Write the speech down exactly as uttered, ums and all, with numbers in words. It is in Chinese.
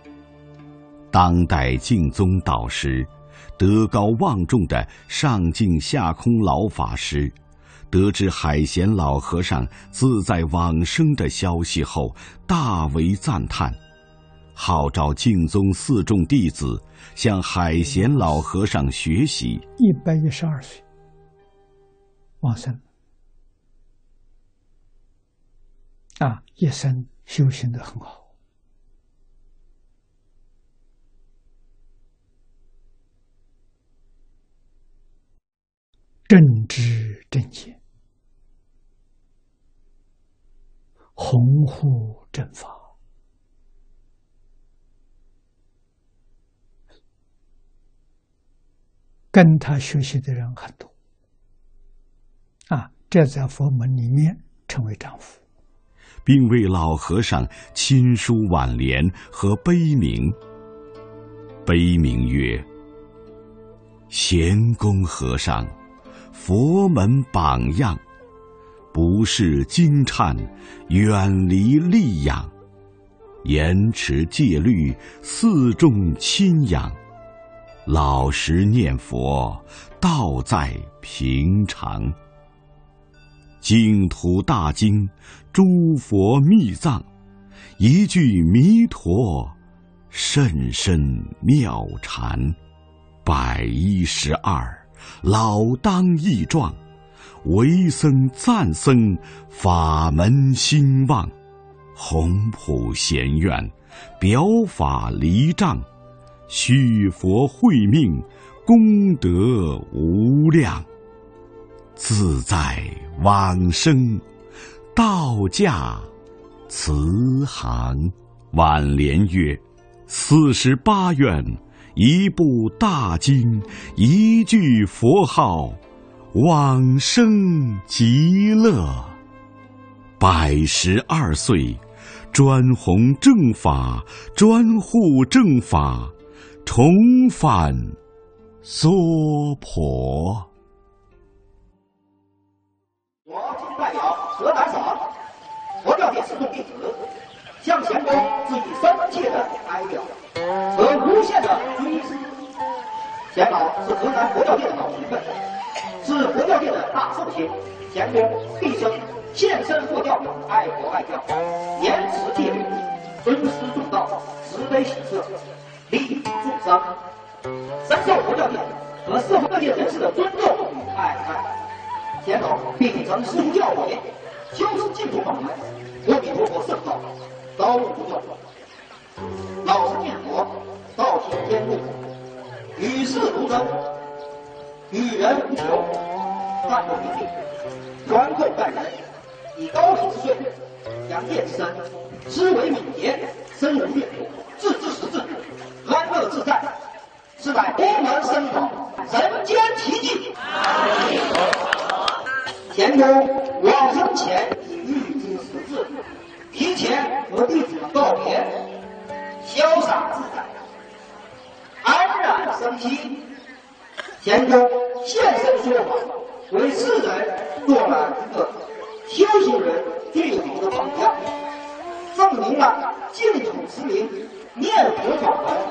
当代净宗导师、德高望重的上净下空老法师，得知海贤老和尚自在往生的消息后，大为赞叹，号召净宗四众弟子向海贤老和尚学习。 一百一十二岁往生啊，一生修行得很好。正知正见，弘护正法，跟他学习的人很多啊，这在佛门里面称为丈夫， 并为老和尚亲书挽联和碑铭。碑铭曰：贤公和尚，佛门榜样，不是经忏，远离戾养，严持戒律，四众亲仰，老实念佛，道在平常。净土大经，诸佛密藏，一句弥陀，甚深妙禅。百一十二，老当益壮，为僧赞僧，法门兴旺，宏普贤愿，表法离障，续佛慧命，功德无量。自在往生，道驾慈航。挽联曰：四十八愿，一部大经，一句佛号，往生极乐。百十二岁，专弘正法，专护正法，重返娑婆。 我今代表河南省佛教界四众弟子，向贤公致以深切的哀悼和无限的追思。贤老是河南佛教界的老前辈，是佛教界的大寿星。贤公毕生献身佛教，爱国爱教，严持戒律，尊师重道，慈悲喜舍，利益众生，深受佛教界和社会各界人士的尊重与爱戴。贤老秉承师父教诲，修持净土法门，阿弥陀佛圣道，高度不断，老实念佛，道行坚固，与世无争，与人无求，淡泊平静，宽厚待人，以高品之水，扬业之身，思维敏捷，深入略度，置之实质，安乐自在，是乃佛门僧宝，人间奇迹。贤公往生前已预知时至，提前和弟子们告别，潇洒自在，安然生息。贤公现身说法，为世人做了一个修行人最好的榜样，证明了净土持名念佛法门